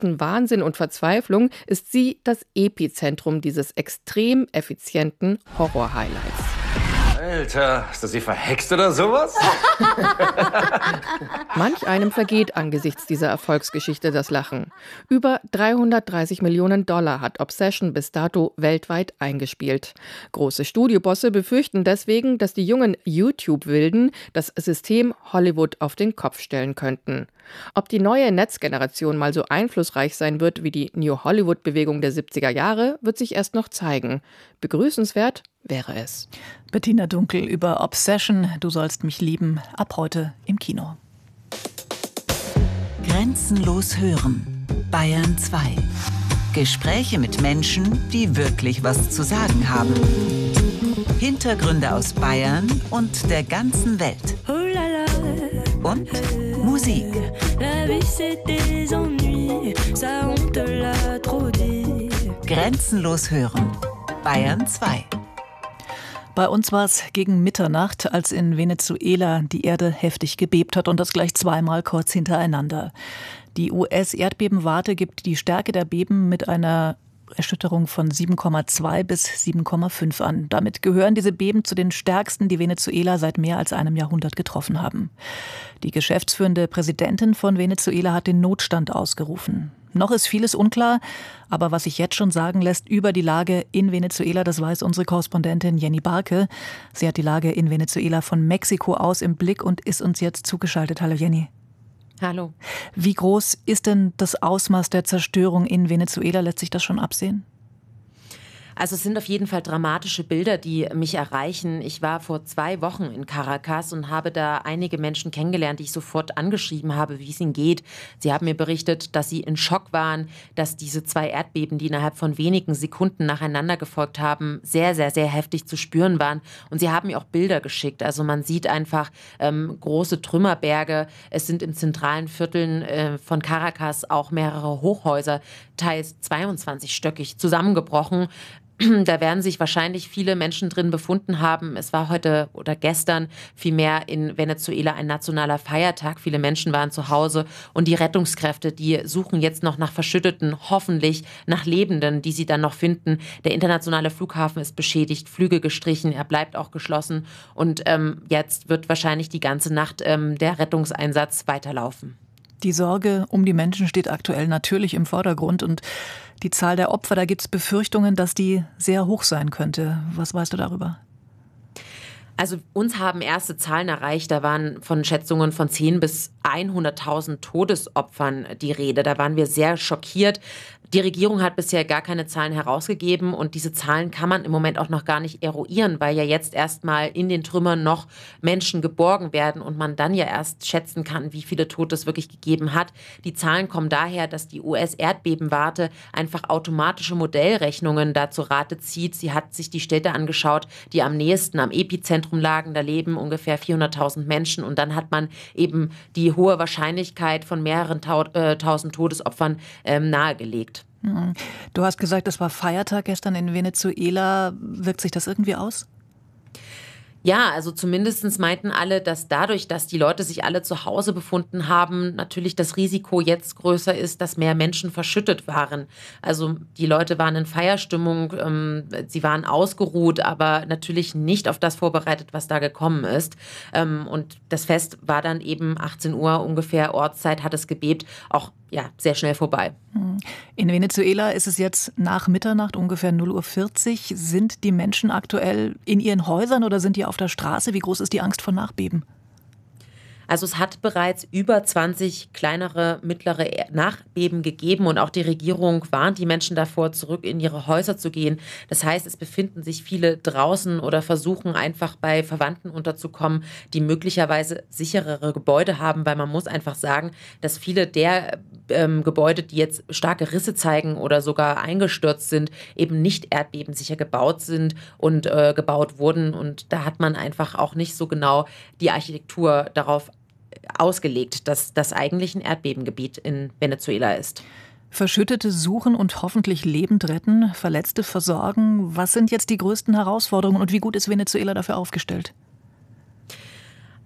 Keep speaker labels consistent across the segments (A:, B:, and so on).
A: bekloppten Wahnsinn und Verzweiflung ist sie das Epizentrum dieses extrem effizienten Horror-Highlights.
B: Alter, ist das hier verhext oder sowas?
A: Manch einem vergeht angesichts dieser Erfolgsgeschichte das Lachen. Über 330 Millionen Dollar hat Obsession bis dato weltweit eingespielt. Große Studiobosse befürchten deswegen, dass die jungen YouTube-Wilden das System Hollywood auf den Kopf stellen könnten. Ob die neue Netzgeneration mal so einflussreich sein wird wie die New Hollywood-Bewegung der 70er Jahre, wird sich erst noch zeigen. Begrüßenswert wäre es.
C: Bettina Dunkel über Obsession, du sollst mich lieben, ab heute im Kino.
D: Grenzenlos hören, Bayern 2. Gespräche mit Menschen, die wirklich was zu sagen haben. Hintergründe aus Bayern und der ganzen Welt. Und Musik. Grenzenlos hören, Bayern 2.
C: Bei uns war es gegen Mitternacht, als in Venezuela die Erde heftig gebebt hat und das gleich zweimal kurz hintereinander. Die US-Erdbebenwarte gibt die Stärke der Beben mit einer Erschütterung von 7,2 bis 7,5 an. Damit gehören diese Beben zu den stärksten, die Venezuela seit mehr als einem Jahrhundert getroffen haben. Die geschäftsführende Präsidentin von Venezuela hat den Notstand ausgerufen. Noch ist vieles unklar, aber was sich jetzt schon sagen lässt über die Lage in Venezuela, das weiß unsere Korrespondentin Jenny Barke. Sie hat die Lage in Venezuela von Mexiko aus im Blick und ist uns jetzt zugeschaltet. Hallo Jenny.
E: Hallo.
C: Wie groß ist denn das Ausmaß der Zerstörung in Venezuela? Lässt sich das schon absehen?
E: Also es sind auf jeden Fall dramatische Bilder, die mich erreichen. Ich war vor 2 Wochen in Caracas und habe da einige Menschen kennengelernt, die ich sofort angeschrieben habe, wie es ihnen geht. Sie haben mir berichtet, dass sie in Schock waren, dass diese 2 Erdbeben, die innerhalb von wenigen Sekunden nacheinander gefolgt haben, sehr, sehr, sehr heftig zu spüren waren. Und sie haben mir auch Bilder geschickt. Also man sieht einfach große Trümmerberge. Es sind in zentralen Vierteln von Caracas auch mehrere Hochhäuser, teils 22-stöckig, zusammengebrochen. Da werden sich wahrscheinlich viele Menschen drin befunden haben. Es war heute oder gestern vielmehr in Venezuela ein nationaler Feiertag. Viele Menschen waren zu Hause und die Rettungskräfte, die suchen jetzt noch nach Verschütteten, hoffentlich nach Lebenden, die sie dann noch finden. Der internationale Flughafen ist beschädigt, Flüge gestrichen, er bleibt auch geschlossen und jetzt wird wahrscheinlich die ganze Nacht der Rettungseinsatz weiterlaufen.
C: Die Sorge um die Menschen steht aktuell natürlich im Vordergrund und die Zahl der Opfer, da gibt es Befürchtungen, dass die sehr hoch sein könnte. Was weißt du darüber?
E: Also uns haben erste Zahlen erreicht, da waren von Schätzungen von 10.000 bis 100.000 Todesopfern die Rede. Da waren wir sehr schockiert. Die Regierung hat bisher gar keine Zahlen herausgegeben und diese Zahlen kann man im Moment auch noch gar nicht eruieren, weil ja jetzt erstmal in den Trümmern noch Menschen geborgen werden und man dann ja erst schätzen kann, wie viele Tote es wirklich gegeben hat. Die Zahlen kommen daher, dass die US-Erdbebenwarte einfach automatische Modellrechnungen dazu Rate zieht. Sie hat sich die Städte angeschaut, die am nächsten am Epizentrum lagen. Da leben ungefähr 400.000 Menschen und dann hat man eben die hohe Wahrscheinlichkeit von mehreren tausend Todesopfern nahegelegt.
C: Du hast gesagt, es war Feiertag gestern in Venezuela. Wirkt sich das irgendwie aus?
E: Ja, also zumindest meinten alle, dass dadurch, dass die Leute sich alle zu Hause befunden haben, natürlich das Risiko jetzt größer ist, dass mehr Menschen verschüttet waren. Also die Leute waren in Feierstimmung, sie waren ausgeruht, aber natürlich nicht auf das vorbereitet, was da gekommen ist. Und das Fest war dann eben 18 Uhr ungefähr Ortszeit, hat es gebebt, auch sehr schnell vorbei.
C: In Venezuela ist es jetzt nach Mitternacht, ungefähr 0:40 Uhr. Sind die Menschen aktuell in ihren Häusern oder sind die auf der Straße? Wie groß ist die Angst vor Nachbeben?
E: Also es hat bereits über 20 kleinere, mittlere Nachbeben gegeben und auch die Regierung warnt die Menschen davor, zurück in ihre Häuser zu gehen. Das heißt, es befinden sich viele draußen oder versuchen einfach bei Verwandten unterzukommen, die möglicherweise sicherere Gebäude haben, weil man muss einfach sagen, dass viele der Gebäude, die jetzt starke Risse zeigen oder sogar eingestürzt sind, eben nicht erdbebensicher gebaut sind und gebaut wurden. Und da hat man einfach auch nicht so genau die Architektur darauf ausgelegt, dass das eigentlich ein Erdbebengebiet in Venezuela ist.
C: Verschüttete suchen und hoffentlich lebend retten, Verletzte versorgen. Was sind jetzt die größten Herausforderungen und wie gut ist Venezuela dafür aufgestellt?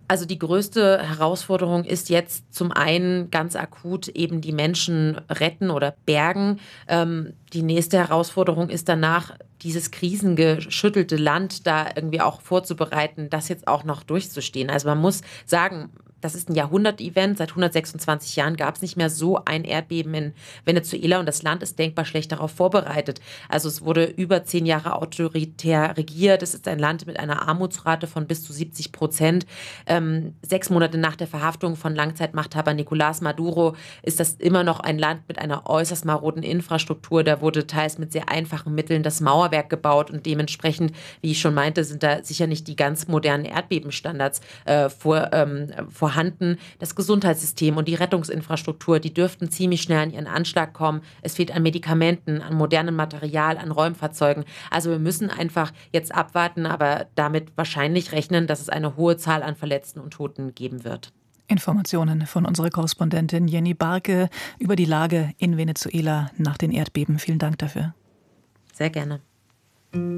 E: Also die größte Herausforderung ist jetzt zum einen ganz akut eben die Menschen retten oder bergen. Die nächste Herausforderung ist danach, dieses krisengeschüttelte Land da irgendwie auch vorzubereiten, das jetzt auch noch durchzustehen. Also man muss sagen, das ist ein Jahrhundert-Event. Seit 126 Jahren gab es nicht mehr so ein Erdbeben in Venezuela und das Land ist denkbar schlecht darauf vorbereitet. Also es wurde über 10 Jahre autoritär regiert. Es ist ein Land mit einer Armutsrate von bis zu 70%. 6 Monate nach der Verhaftung von Langzeitmachthaber Nicolás Maduro ist das immer noch ein Land mit einer äußerst maroden Infrastruktur. Da wurde teils mit sehr einfachen Mitteln das Mauerwerk gebaut und dementsprechend, wie ich schon meinte, sind da sicher nicht die ganz modernen Erdbebenstandards vorhanden. Das Gesundheitssystem und die Rettungsinfrastruktur, die dürften ziemlich schnell an ihren Anschlag kommen. Es fehlt an Medikamenten, an modernem Material, an Räumfahrzeugen. Also wir müssen einfach jetzt abwarten, aber damit wahrscheinlich rechnen, dass es eine hohe Zahl an Verletzten und Toten geben wird.
C: Informationen von unserer Korrespondentin Jenny Barke über die Lage in Venezuela nach den Erdbeben. Vielen Dank dafür.
E: Sehr gerne.